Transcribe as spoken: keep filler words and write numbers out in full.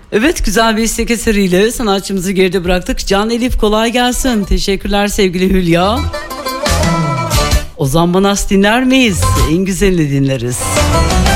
Evet, güzel bir istek eseriyle sanatçımızı geride bıraktık. Can Elif, kolay gelsin. Teşekkürler sevgili Hülya. Ozan Manas dinler miyiz? En güzelini dinleriz.